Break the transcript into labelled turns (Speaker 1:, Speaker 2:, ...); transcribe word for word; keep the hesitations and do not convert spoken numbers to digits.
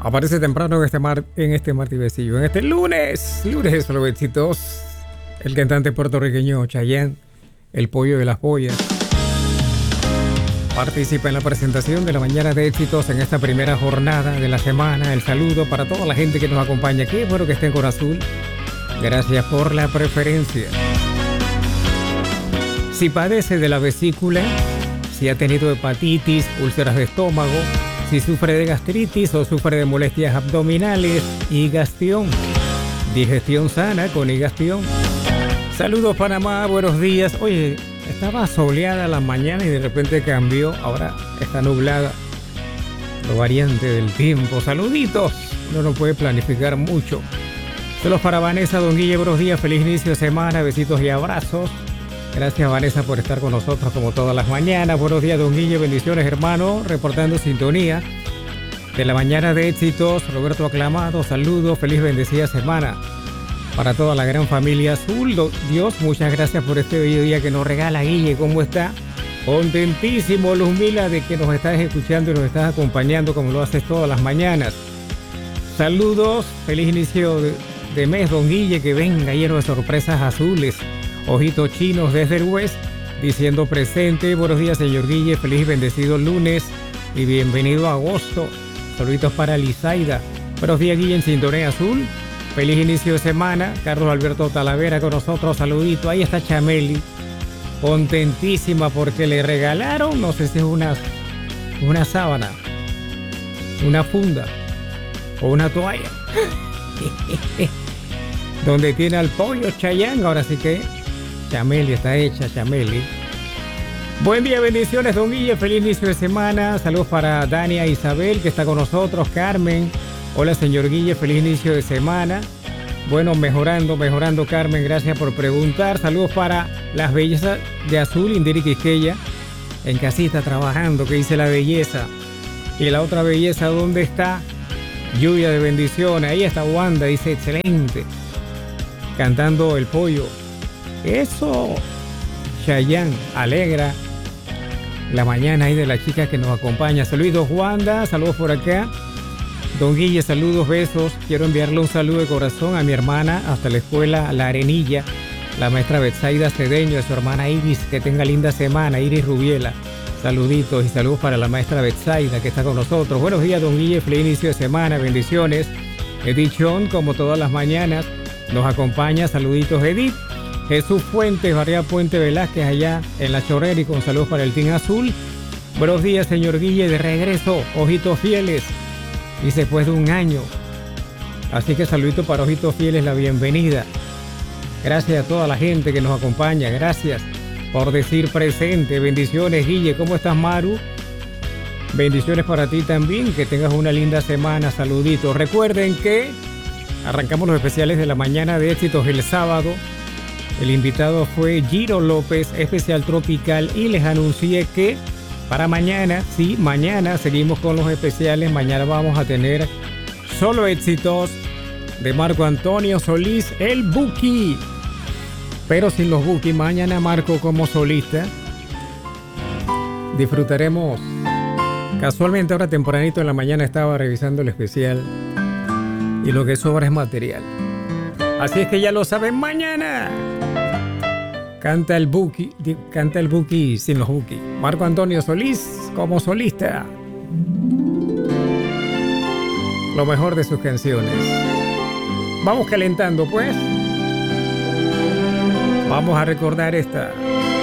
Speaker 1: Aparece temprano en este, mar, en este martes besillo. En este lunes, lunes de los besitos, el cantante puertorriqueño Chayanne, el pollo de las pollas, participa en la presentación de la mañana de éxitos en esta primera jornada de la semana. El saludo para toda la gente que nos acompaña. Qué bueno que estén con Azul. Gracias por la preferencia. Si padece de la vesícula, si ha tenido hepatitis, úlceras de estómago, si sufre de gastritis o sufre de molestias abdominales, Higastión. Digestión sana con Higastión. Saludos Panamá, buenos días. Oye, estaba soleada la mañana y de repente cambió, ahora está nublada. Lo variante del tiempo. Saluditos. Uno no puede planificar mucho. Saludos para Vanessa, Don Guille, buenos días, feliz inicio de semana, besitos y abrazos. Gracias Vanessa por estar con nosotros como todas las mañanas. Buenos días Don Guille, bendiciones hermano, reportando sintonía de la mañana de éxitos. Roberto Aclamado, saludos, feliz bendecida semana para toda la gran familia Azul. Dios, muchas gracias por este bello día que nos regala Guille. ¿Cómo está? Contentísimo, Luz Mila, de que nos estás escuchando y nos estás acompañando como lo haces todas las mañanas. Saludos, feliz inicio de, de mes Don Guille, que venga lleno de sorpresas azules. Ojitos chinos desde el West, diciendo presente. Buenos días, señor Guille. Feliz y bendecido lunes y bienvenido a agosto. Saluditos para Lizaida. Buenos días, Guille, en Sintonía Azul. Feliz inicio de semana. Carlos Alberto Talavera con nosotros. Saludito. Ahí está Chameli. Contentísima porque le regalaron, no sé si es una, una sábana, una funda o una toalla. Donde tiene al pollo Chayanne. Ahora sí que Chameli está hecha, Chameli. Buen día, bendiciones, Don Guille. Feliz inicio de semana. Saludos para Dania Isabel, que está con nosotros. Carmen. Hola, señor Guille. Feliz inicio de semana. Bueno, mejorando, mejorando, Carmen. Gracias por preguntar. Saludos para las bellezas de Azul, Indiri Quisqueya. En casita trabajando, que dice la belleza. Y la otra belleza, ¿dónde está? Lluvia de bendiciones. Ahí está Wanda, dice excelente. Cantando el pollo. Eso, Chayanne, alegra la mañana ahí de la chica que nos acompaña. Saludos Wanda, saludos por acá. Don Guille, saludos, besos. Quiero enviarle un saludo de corazón a mi hermana hasta la escuela La Arenilla, la maestra Betsaida Cedeño, de su hermana Iris. Que tenga linda semana, Iris Rubiela. Saluditos y saludos para la maestra Betsaida que está con nosotros. Buenos días, Don Guille, feliz inicio de semana, bendiciones. Edith Chon, como todas las mañanas, nos acompaña. Saluditos, Edith. Jesús Fuentes, Barría Puente Velázquez, allá en La Chorrera, y con saludos para el Team Azul. Buenos días, señor Guille, de regreso, Ojitos Fieles, y después de un año. Así que saludito para Ojitos Fieles, la bienvenida. Gracias a toda la gente que nos acompaña, gracias por decir presente. Bendiciones, Guille, ¿cómo estás, Maru? Bendiciones para ti también, que tengas una linda semana, saluditos. Recuerden que arrancamos los especiales de la mañana de éxitos el sábado. El invitado fue Giro López, especial tropical, y les anuncié que para mañana, sí, mañana seguimos con los especiales. Mañana vamos a tener solo éxitos de Marco Antonio Solís, el Buki. Pero sin los Buki, mañana Marco como solista. Disfrutaremos. Casualmente ahora tempranito en la mañana estaba revisando el especial y lo que sobra es material. Así es que ya lo saben, mañana canta el Buki, canta el Buki sin los Buki. Marco Antonio Solís como solista. Lo mejor de sus canciones. Vamos calentando, pues. Vamos a recordar esta.